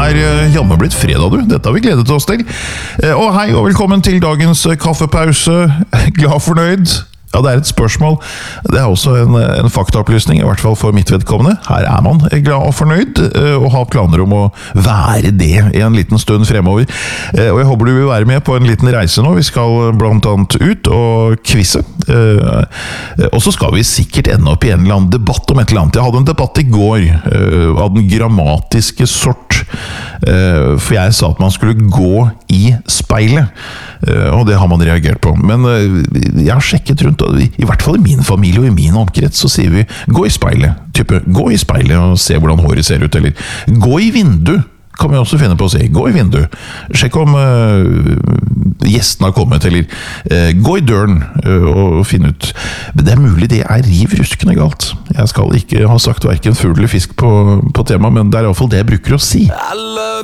jammen blitt fredag, du. Dette har vi gledet oss til. Og hei og velkommen til dagens kaffepause. Glad fornøyd? Ja, det et spørsmål. Det også en faktaopplysning, i hvert fall for mitt vedkommende. Her man glad og fornøyd, og har planer om å være det i en liten stund fremover. Og jeg håper du vil være med på en liten reise nå. Vi skal blant annet ut og kvisse. Og så skal vi sikkert ende opp i en eller annen debatt om et eller annet. Jeg hadde en debatt i går av den grammatiske sort, for jeg sa at man skulle gå i speilet, og det har man reagert på. Men jeg har sjekket rundt, i hvert fall i min familie og i min omkrets, så sier vi gå i speilet. Type, gå i speilet og se hvordan håret ser ut, eller gå i vindu, kan vi også finne på å si. Gå i vindu. Sjekk om gjestene har kommet, eller gå i døren og finne ut. Men det mulig det riv ruskende galt. Jeg skal ikke ha sagt hverken fugl eller fisk på tema, men det i hvert fall det jeg bruker å si.